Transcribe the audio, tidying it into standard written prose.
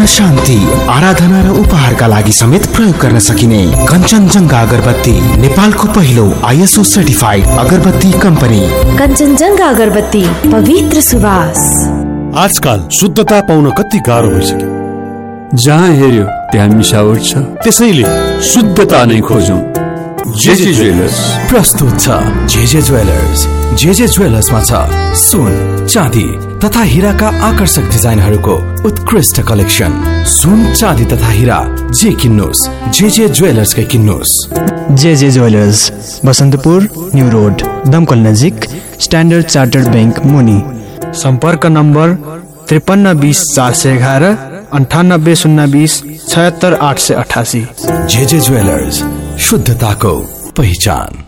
मन शान्ति, आराधना र उपहारका लागि समेत प्रयोग गर्न सकिने कञ्चनजङ्घा अगरबत्ती, नेपालको पहिलो ISO सर्टिफाइड अगरबत्ती कम्पनी। कञ्चनजङ्घा अगरबत्ती, पवित्र सुवास। आजकल शुद्धता पाउन कति गाह्रो भइसक्यो। जहाँ हेर्यो त्यहाँ मिसावट छ, त्यसैले शुद्धता नै खोजौं। जेजे ज्वेलर्स प्रस्तुत छ। JJ jewellers. जेजे ज्वेलर्समा छ सुन, चाँदी तथा हीराका आकर्षक डिजाइनहरूको उत्कृष्ट कलेक्सन। सुन, चाँदी तथा हीरा जे किन्नुस्, JJ ज्वेलर्सकै किन्नुस्। JJ jewellers, Basantapur new road, दमकल नजिक, स्ट्यान्डर्ड चार्टर्ड बैंक मुनि। सम्पर्क नम्बर 5320 411, 9802 76 888। जेजे ज्वेलर्स, शुद्धताको पहिचान।